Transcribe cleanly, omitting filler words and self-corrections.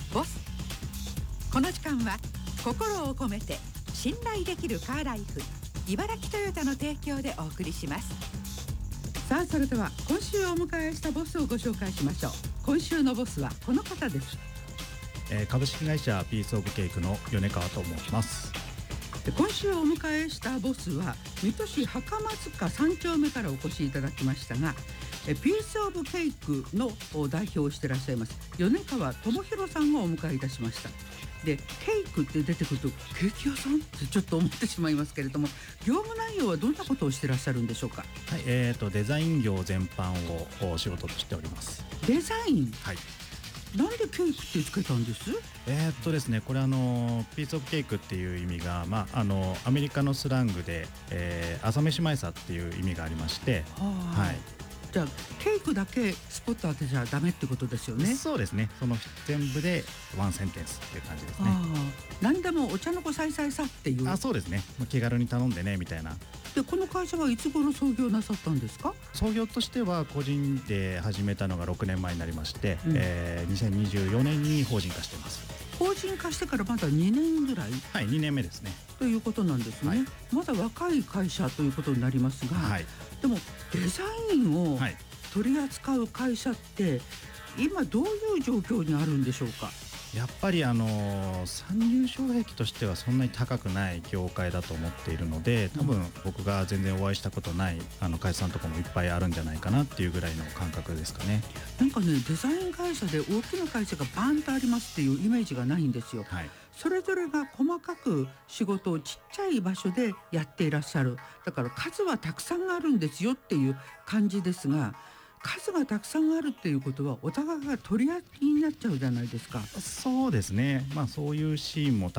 ボス。この時間は心を込めて信頼できるカーライフ茨城トヨタの提供でお送りします。さあ、それでは今週お迎えしたボスをご紹介しましょう。今週のボスはこの方です。 株式会社ピースオブケーキの米川と申します。 今週お迎えしたボスは水戸市袴塚3丁目からお越しいただきましたが、ピースオブケークの代表をしていらっしゃいます米川智弘さんをお迎えいたしました。で、ケークって出てくるとケーキ屋さんってちょっと思ってしまいますけれども、業務内容はどんなことをしていらっしゃるんでしょうか。 はい、デザイン業全般を仕事としております。 デザイン、 はい。 なんでケークってつけたんです？ ですね、これピースオブケークっていう意味が、アメリカのスラングで、朝飯前さっていう意味がありまして、はい。 じゃあケークだけスポット当てちゃダメってことですよね。 そうですね。その全部でワンセンテンスっていう感じですね。 何でもお茶の子さいさいさっていう。 そうですね。気軽に頼んでねみたいな。 で、この会社はいつ頃創業なさったんですか？ 創業としては個人で始めたのが6年前になりまして、2024年に法人化しています。 法人化してからまだ2年ぐらい。 はい、2年目ですね。 ということなんですね。 はい、 まだ若い会社ということになりますが、 はい、 でもデザインを取り扱う会社って今どういう状況にあるんでしょうか。 やっぱり参入障壁としてはそんなに高くない業界だと思っているので、多分僕が全然お会いしたことない会社さんとかもいっぱいあるんじゃないかなっていうぐらいの感覚ですかね。 なんかね、デザイン会社で大きな会社がバーンとありますっていうイメージがないんですよ。 はい、 それぞれが細かく仕事をちっちゃい場所でやっていらっしゃる。だから数はたくさんあるんですよっていう感じですが、数がたくさんあるっていうことはお互いが取り合いになっちゃうじゃないですか。 そうですね。そういうシーンも